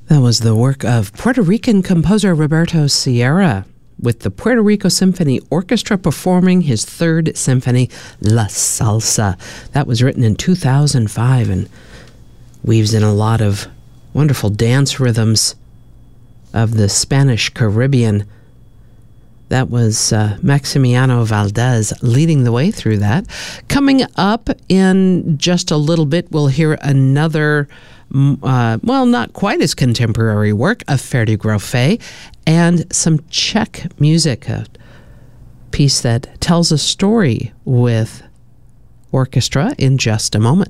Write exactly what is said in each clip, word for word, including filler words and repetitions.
That was the work of Puerto Rican composer Roberto Sierra, with the Puerto Rico Symphony Orchestra performing his third symphony, La Salsa. That was written in two thousand five and weaves in a lot of wonderful dance rhythms of the Spanish Caribbean. That was uh, Maximiano Valdez leading the way through that. Coming up in just a little bit, we'll hear another, uh, well, not quite as contemporary work of Ferdi Grofé, and some Czech music, a piece that tells a story with orchestra in just a moment.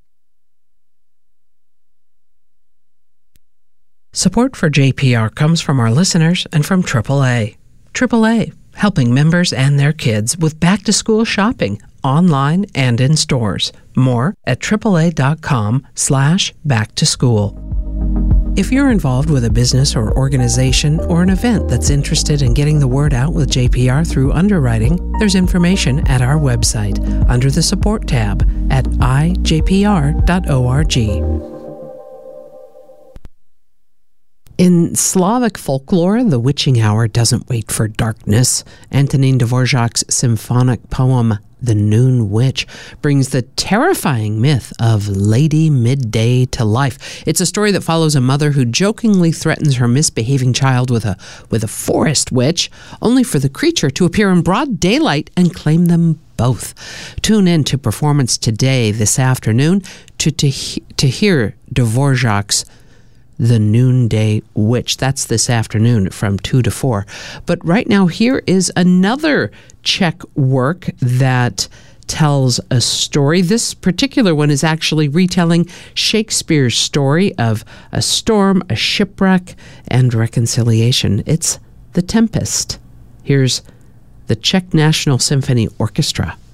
Support for J P R comes from our listeners and from triple A. triple A, helping members and their kids with back-to-school shopping, online and in stores. More at triple A dot com slash back to school. If you're involved with a business or organization or an event that's interested in getting the word out with J P R through underwriting, there's information at our website under the Support tab at i j p r dot org. In Slavic folklore, the witching hour doesn't wait for darkness. Antonin Dvorak's symphonic poem, The Noon Witch, brings the terrifying myth of Lady Midday to life. It's a story that follows a mother who jokingly threatens her misbehaving child with a with a forest witch, only for the creature to appear in broad daylight and claim them both. Tune in to Performance Today this afternoon to, to, to hear Dvorak's The Noonday Witch. That's this afternoon from two to four. But right now, here is another Czech work that tells a story. This particular one is actually retelling Shakespeare's story of a storm, a shipwreck, and reconciliation. It's The Tempest. Here's the Czech National Symphony Orchestra.